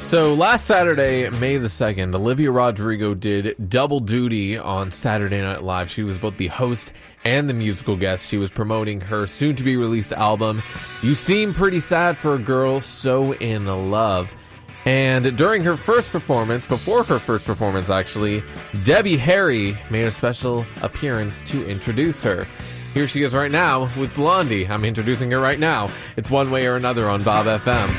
So last Saturday, May the 2nd, Olivia Rodrigo did double duty on Saturday Night Live. She was both the host and the musical guest. She was promoting her soon-to-be-released album, You Seem Pretty Sad for a Girl So in Love. And during her first performance, before her first performance actually, Debbie Harry made a special appearance to introduce her. Here she is right now with Blondie. I'm introducing her right now. It's One Way or Another on Bob FM.